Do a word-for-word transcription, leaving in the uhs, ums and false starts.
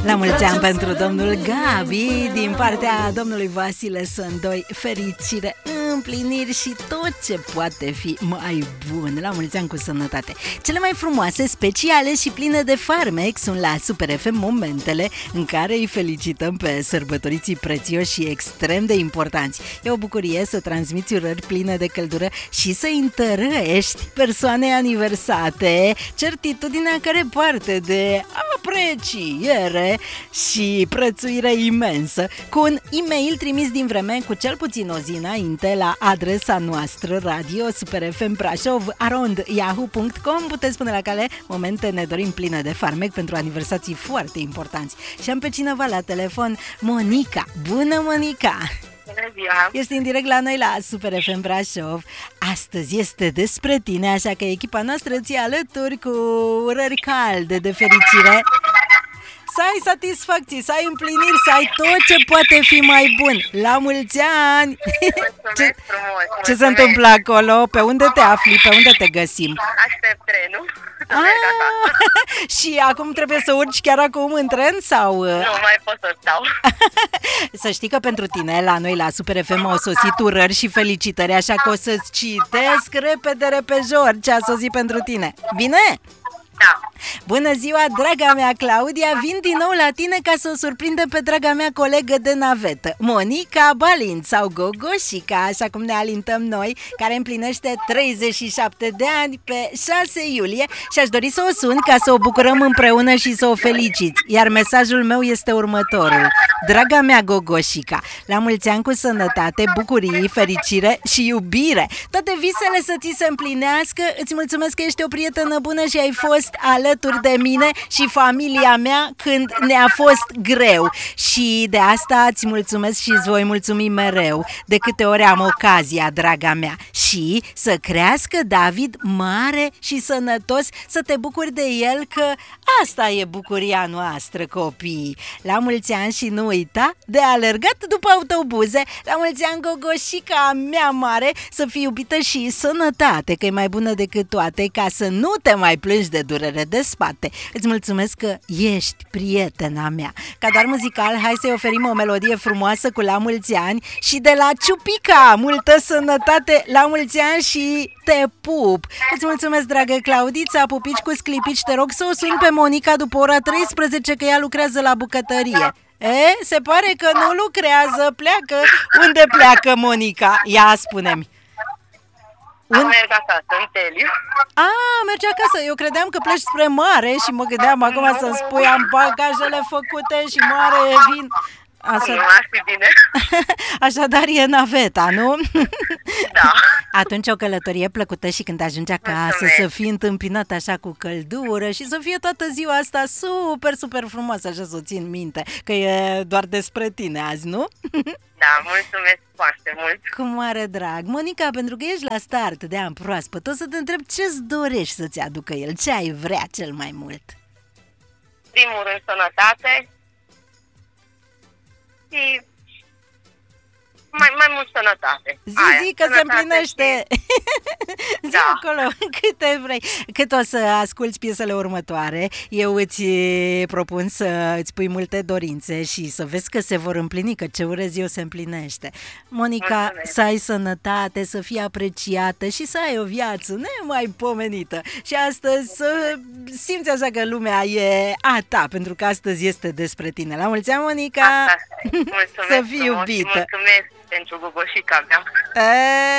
La mulți ani pentru domnul Gabi, din partea domnului Vasile Sândoi, fericire, împliniri și tot ce poate fi mai bun. La mulți ani cu sănătate. Cele mai frumoase, speciale și pline de farmec sunt la Super F M momentele în care îi felicităm pe sărbătoriții prețioși și extrem de importanți. E o bucurie să transmiți urări pline de căldură și să întărești persoane aniversate, certitudinea care parte de apreciere și prețuire imensă, cu un e-mail trimis din vreme cu cel puțin o zi înainte la adresa noastră radio superfmbrașov arond yahoo punct com. Puteți spune la cale momente ne dorim pline de farmec pentru aniversații foarte importanți. Și am pe cineva la telefon, Monica. Bună, Monica! Bună ziua! Ești în direct la noi la Super F M Brașov. Astăzi este despre tine, așa că echipa noastră ți-e alături cu urări calde de fericire. Să ai satisfacții, să ai împliniri, să ai tot ce poate fi mai bun. La mulți ani! Mulțumesc ce, frumos! Ce Mulțumesc. se întâmplă acolo? Pe unde te afli? Pe unde te găsim? Aștept trenul. Ah, și acum trebuie să urci chiar acum în tren sau? Nu mai pot să stau. Să știi că pentru tine, la noi la Super F M au sosit urări și felicitări, așa că o să-ți citesc repede repejor ce a sosit pentru tine. Bine? Da. Bună ziua, draga mea Claudia, vin din nou la tine ca să o surprindem pe draga mea colegă de navetă, Monica Balint sau Gogoșica, așa cum ne alintăm noi, care împlinește treizeci și șapte de ani pe șase iulie și aș dori să o sun ca să o bucurăm împreună și să o feliciți. Iar mesajul meu este următorul. Draga mea Gogoșica, la mulți ani cu sănătate, bucurii, fericire și iubire. Toate visele să ți se împlinească, îți mulțumesc că ești o prietenă bună și ai fost alături de mine și familia mea când ne-a fost greu. Și de asta îți mulțumesc și îți voi mulțumi mereu de câte ori am ocazia, draga mea. Și să crească David mare și sănătos, să te bucuri de el, că asta e bucuria noastră, copii. La mulți ani și nu uita de alergat după autobuze. La mulți ani, Gogoșica mea mare, să fii iubită și sănătate, că e mai bună decât toate, ca să nu te mai plângi de durere de spate. Îți mulțumesc că ești prietena mea. Ca doar muzical, hai să-i oferim o melodie frumoasă cu la mulți ani și de la Ciupica, multă sănătate, la mulți ani și te pup. Îți mulțumesc, dragă Claudița, pupici cu sclipici, te rog să o suni pe Monica după ora treisprezece, că ea lucrează la bucătărie. E, se pare că nu lucrează, pleacă. Unde pleacă Monica? Ia spune-mi. Un... Merg acasă, în Teliu. A, merge acasă. Eu credeam că pleci spre mare și mă gândeam acum no. să-mi spui am bagajele făcute și mare vin. Așa... Nu, ar fi bine. Așadar e naveta, nu? Da. Atunci o călătorie plăcută și când ajungi acasă Mulțumesc. să fii întâmpinat așa cu căldură și să fie toată ziua asta super, super frumoasă, așa să o țin minte, că e doar despre tine azi, nu? Da, mulțumesc foarte mult. Cu mare drag. Monica, pentru că ești la start de an proaspăt, o să te întreb ce-ți dorești să-ți aducă el, ce ai vrea cel mai mult? Primul rând, sănătate și mai, mai mult sănătate. Zi, Aia, zi că se împlinește. și... Zi Da. acolo câte vrei. Cât o să asculți piesele următoare, eu îți propun să îți pui multe dorințe și să vezi că se vor împlini, că ce urez eu se împlinește. Monica, Mulțumesc. să ai sănătate, să fii apreciată și să ai o viață nemaipomenită. Și astăzi să simți așa că lumea e a ta, pentru că astăzi este despre tine. La mulți ani, Monica! Asta. Mulțumesc Să fii frumos și iubită! mulțumesc pentru Gogoșica mea. E...